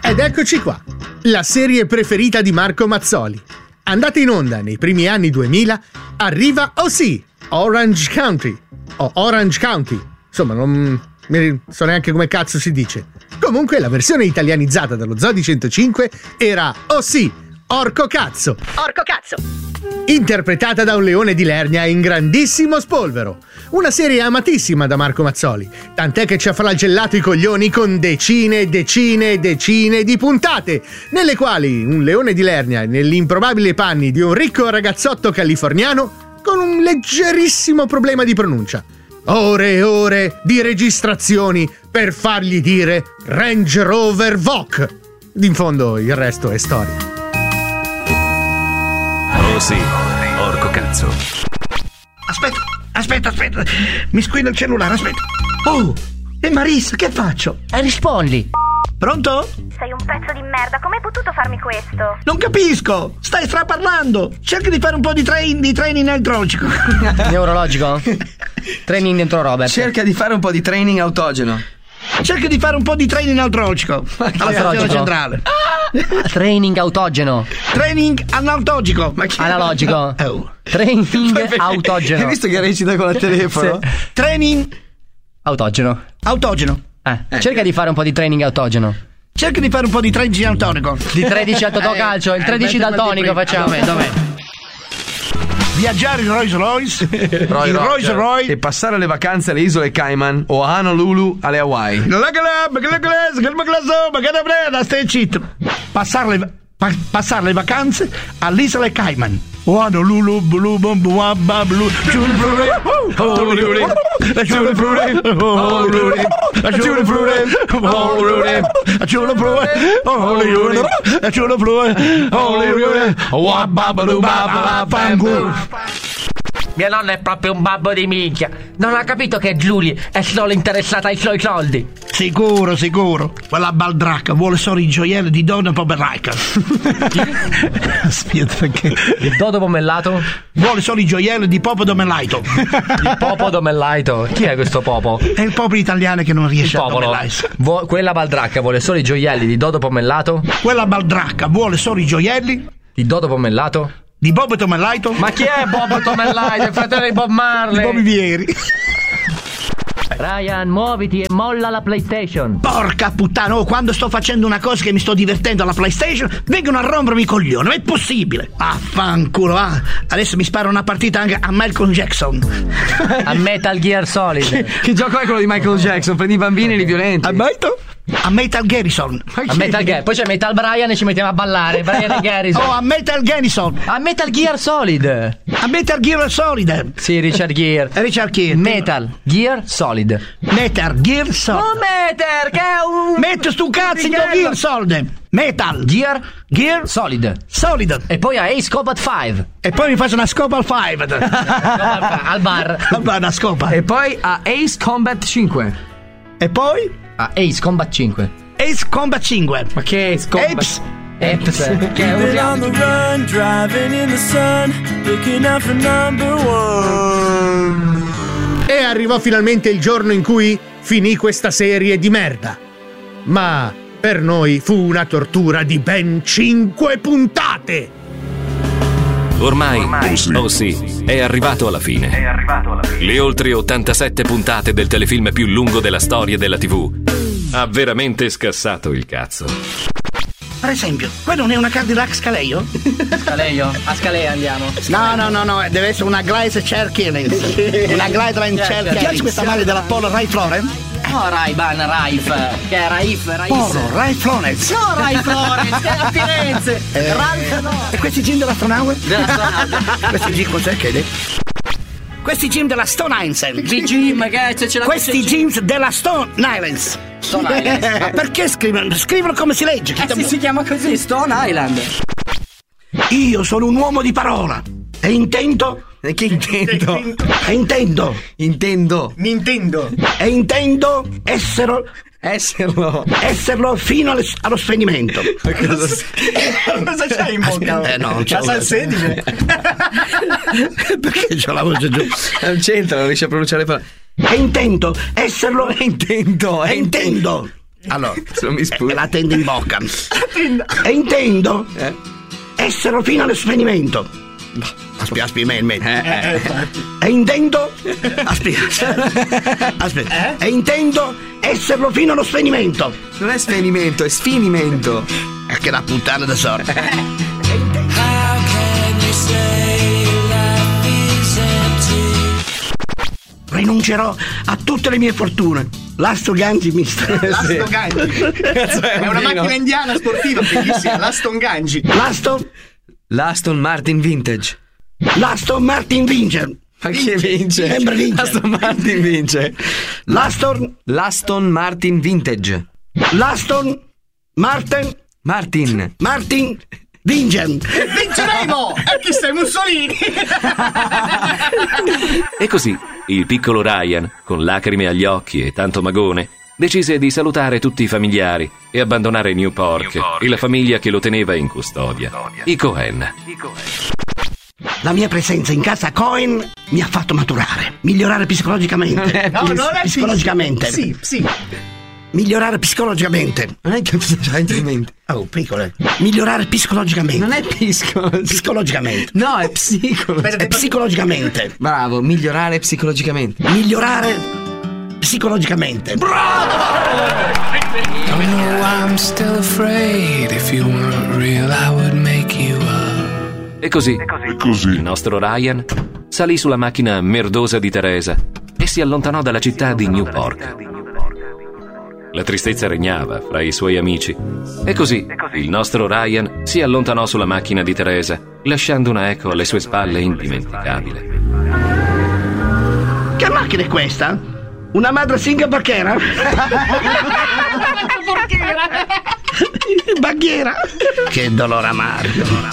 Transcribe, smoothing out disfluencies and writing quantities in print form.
Ed eccoci qua, la serie preferita di Marco Mazzoli. Andata in onda nei primi anni 2000, arriva Orange County, o Orange County, insomma non mi so neanche come cazzo si dice. Comunque la versione italianizzata dallo Zoo di 105 era Orco Cazzo. Orco Cazzo. Interpretata da un leone di Lernia in grandissimo spolvero. Una serie amatissima da Marco Mazzoli, tant'è che ci ha flagellato i coglioni con decine e decine e decine di puntate, nelle quali un leone di Lernia negli improbabili panni di un ricco ragazzotto californiano con un leggerissimo problema di pronuncia. Ore e ore di registrazioni per fargli dire Range Rover Vogue. In fondo il resto è storia. Orco Cazzo. Aspetta, mi squilla il cellulare, aspetta. Oh, e Marissa, che faccio? Rispondi. Pronto? Sei un pezzo di merda, come hai potuto farmi questo? Non capisco, stai straparlando. Cerca di fare un po' di training neurologico. Neurologico? Training dentro Robert. Cerca di fare un po' di training autogeno. Cerca di fare un po' di training neurologico alla stazione centrale. Training autogeno. Training analogico. Analogico. Oh. Training autogeno. Hai visto che recita con il telefono? Sì. Training autogeno. Cerca di fare un po' di training autogeno. Cerca di fare un po' di training daltonico. Di 13 a Totocalcio, il 13 daltonico facciamo. Dov'è? Viaggiare in Rolls Royce, e passare le vacanze alle isole Cayman o a Honolulu alle Hawaii. Stai zitto. Passare le vacanze all'isola Cayman. Honolulu, blu, blu, blu, Mia nonna è proprio un babbo di minchia. Non ha capito che Giulia è solo interessata ai suoi soldi. Sicuro. Quella baldracca vuole solo i gioielli di Donna Pomeraica. Aspetta, perché? Il Dodo Pomellato? Vuole solo i gioielli di Popo Domellaito. Il Popo Domellaito? Chi è questo Popo? È il popolo italiano che non riesce a domellarsi. Quella baldracca vuole solo i gioielli di Dodo Pomellato? Quella baldracca vuole solo i gioielli di Dodo Pomellato? Di Bob Tomellaito? Ma chi è Bob Tomellaito? Il fratello di Bob Marley. Di Bobby Vieri. Ryan, muoviti e molla la PlayStation. Porca puttana, quando sto facendo una cosa che mi sto divertendo alla PlayStation, vengono a rompermi i coglioni, non è possibile. Affanculo, adesso mi sparo una partita anche a Michael Jackson. A Metal Gear Solid. Che gioco è quello di Michael Jackson? Prendi i bambini e li violenti. A Metal Garrison. Poi c'è Metal Brian e ci mettiamo a ballare. Brian e Garrison. A Metal Garrison. A Metal Gear Solid. A Metal Gear Solid. Sì, Richard Gere. Metal Gear Solid. Metal Gear Solid. Oh, Metal, che è un... Metto stu cazzo in Gear Solid. Metal Gear Solid. E poi a Ace Combat 5. E poi mi faccio una scopa al 5. Al bar. Una scopa. E poi a Ace Combat 5. E poi a Ace Combat 5. Ace Combat 5. Ma che Ace Combat? Apes. Che è un on the run, driving in the sun, looking out for number one. E arrivò finalmente il giorno in cui finì questa serie di merda. Ma per noi fu una tortura di ben 5 puntate. Ormai è arrivato alla fine. Le oltre 87 puntate del telefilm più lungo della storia della TV. Ha veramente scassato il cazzo. Per esempio, quello non è una Cadillac Scaleo? Scaleo? A Scalea andiamo. No, deve essere una Glaze Chair Killings. Una Glaze Chair Killings. Ti piace questa maglia della Polo Ralph Lauren? No, Ray-Ban, Raif. Che è Raif? Polo, Ralph Florence. No, Ralph Lauren, che è a Firenze. Ralph no. E questi jeans dell'astronauta? Questi jeans cos'è che è? Questi jeans della Stone Island. Jim, che c'è la questi jeans della Stone Island. Stone Island. Ma perché scrivono come si legge? Si chiama così, Stone Island. Io sono un uomo di parola e intendo. Che intendo? E intendo. Nintendo. E intendo esserlo fino allo spegnimento. Cosa c'hai in bocca? No, non c'è. La salsedine. Perché c'ho la voce giù? Non c'entra, non riesce a pronunciare le parole. E intendo esserlo. Intendo. Allora, mi sputa. la tenda in bocca. E intendo essere fino allo svenimento. Aspetta. E intendo. Aspetta. E intendo esserlo fino allo svenimento. Non è svenimento, è sfinimento. È che la puttana da sorte. Rinuncerò a tutte le mie fortune. L'Aston Ganji, mister. L'Aston Ganji. È una macchina indiana sportiva bellissima. L'Aston Ganji. L'Aston Martin Vintage. L'Aston Martin vince. Ma chi vince? Sempre vince. L'Aston Martin vince. L'Aston Martin Vintage. L'Aston Martin vince. Vinceremo! E chi sei, Mussolini? E così il piccolo Ryan, con lacrime agli occhi e tanto magone, decise di salutare tutti i familiari e abbandonare Newport e la famiglia che lo teneva in custodia, i Cohen. La mia presenza in casa Cohen mi ha fatto maturare, migliorare psicologicamente. Non è psicologicamente. Sì. Migliorare psicologicamente. Non è che c'hai in mente. Oh, piccolo. Migliorare psicologicamente. Non è psicologicamente. No, è È psicologicamente. Bravo, migliorare psicologicamente. Migliorare psicologicamente. No, I'm still afraid. If you weren't real, I would make you up. E così il nostro Ryan salì sulla macchina merdosa di Teresa e si allontanò dalla città di Newport. La tristezza regnava fra i suoi amici. E così il nostro Ryan si allontanò sulla macchina di Teresa, lasciando una eco alle sue spalle indimenticabile. Che macchina è questa? Una madre singa bacchera? Baghiera? Che dolore amaro.